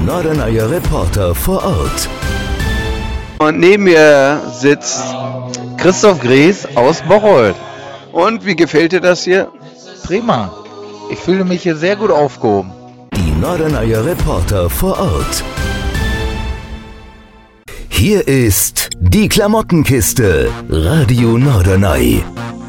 Norderney Reporter vor Ort. Und neben mir sitzt Christoph Gries aus Bocholt. Und wie gefällt dir das hier? Prima. Ich fühle mich hier sehr gut aufgehoben. Die Norderney Reporter vor Ort. Hier ist die Klamottenkiste, Radio Norderney.